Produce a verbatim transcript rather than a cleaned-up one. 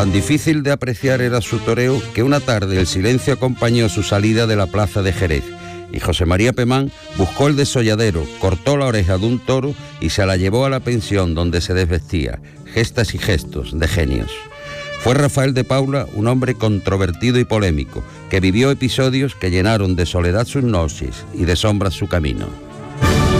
Tan difícil de apreciar era su toreo que una tarde el silencio acompañó su salida de la plaza de Jerez y José María Pemán buscó el desolladero, cortó la oreja de un toro y se la llevó a la pensión donde se desvestía. Gestas y gestos de genios. Fue Rafael de Paula un hombre controvertido y polémico, que vivió episodios que llenaron de soledad sus noches y de sombras su camino.